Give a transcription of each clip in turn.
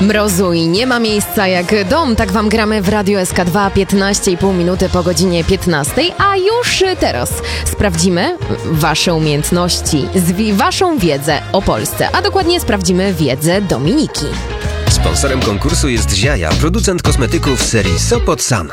Mrozu i nie ma miejsca jak dom, tak wam gramy w Radio SK2 15,5 minuty po godzinie 15, a już teraz sprawdzimy wasze umiejętności, waszą wiedzę o Polsce, a dokładnie sprawdzimy wiedzę Dominiki. Sponsorem konkursu jest Ziaja, producent kosmetyków serii Sopot San.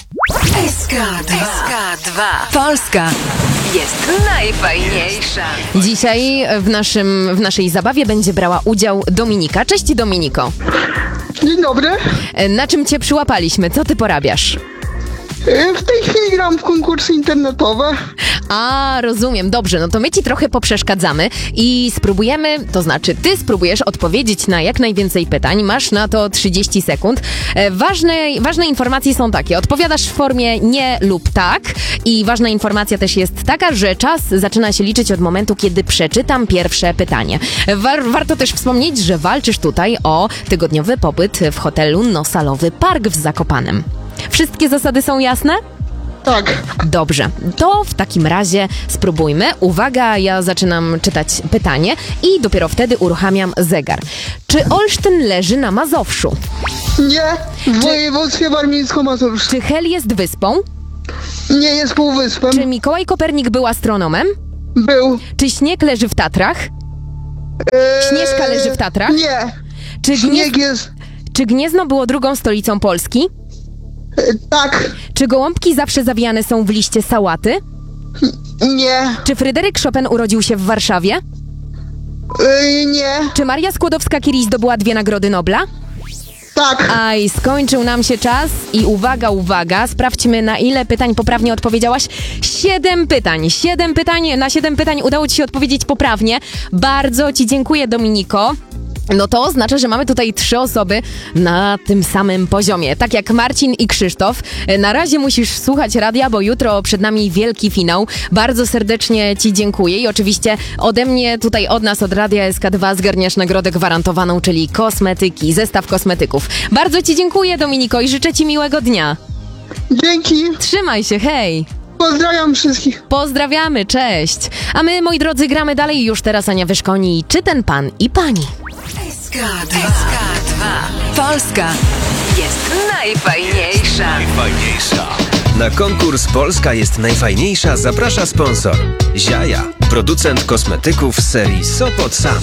SK2. Polska jest najfajniejsza. Dzisiaj w naszej zabawie będzie brała udział Dominika. Cześć Dominiko. Dzień dobry. Na czym cię przyłapaliśmy? Co ty porabiasz? W tej chwili gram w konkursy internetowe. A, rozumiem. Dobrze, no to my ci trochę poprzeszkadzamy i spróbujemy, to znaczy ty spróbujesz odpowiedzieć na jak najwięcej pytań. Masz na to 30 sekund. Ważne informacje są takie. Odpowiadasz w formie nie lub tak i ważna informacja też jest taka, że czas zaczyna się liczyć od momentu, kiedy przeczytam pierwsze pytanie. Warto też wspomnieć, że walczysz tutaj o tygodniowy pobyt w hotelu Nosalowy Park w Zakopanem. Wszystkie zasady są jasne? Tak. Dobrze, to w takim razie spróbujmy. Uwaga, ja zaczynam czytać pytanie i dopiero wtedy uruchamiam zegar. Czy Olsztyn leży na Mazowszu? Nie. W województwie warmińsko-mazurskim. Czy Hel jest wyspą? Nie jest półwyspem. Czy Mikołaj Kopernik był astronomem? Był. Czy śnieg leży w Tatrach? Śnieżka leży w Tatrach? Nie. Czy Śnieg jest... Czy Gniezno było drugą stolicą Polski? Tak. Czy gołąbki zawsze zawijane są w liście sałaty? Nie. Czy Fryderyk Chopin urodził się w Warszawie? Nie. Czy Maria Skłodowska-Curie zdobyła 2 nagrody Nobla? Tak. Aj, skończył nam się czas i uwaga, sprawdźmy na ile pytań poprawnie odpowiedziałaś. 7 pytań. Na 7 pytań udało ci się odpowiedzieć poprawnie. Bardzo ci dziękuję, Dominiko. No to oznacza, że mamy tutaj 3 osoby na tym samym poziomie. Tak jak Marcin i Krzysztof. Na razie musisz słuchać radia, bo jutro przed nami wielki finał. Bardzo serdecznie ci dziękuję i oczywiście ode mnie, tutaj od nas, od Radia SK2 zgarniasz nagrodę gwarantowaną, czyli kosmetyki, zestaw kosmetyków. Bardzo ci dziękuję, Dominiko, i życzę ci miłego dnia. Dzięki. Trzymaj się, hej! Pozdrawiam wszystkich. Pozdrawiamy, cześć! A my, moi drodzy, gramy dalej. Już teraz Ania Wyszkoni. Czy ten pan i pani? SK2. Polska jest najfajniejsza. Na konkurs Polska jest najfajniejsza zaprasza sponsor Ziaja, producent kosmetyków serii Sopot San.